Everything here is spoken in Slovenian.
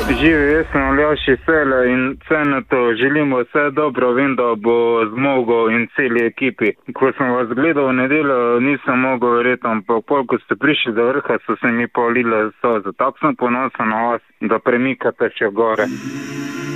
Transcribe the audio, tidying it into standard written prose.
Živi, jaz sem Aljaž iz Celja in Cenetu želimo vse dobro, vem, da bo zmogel in celi ekipi. Ko sem vas gledal v nedeljo, nisem mogel verjeti, ampak ko ste prišli do vrha, so se mi polile solze. Tako sem ponosen na vas, da premikate še gore.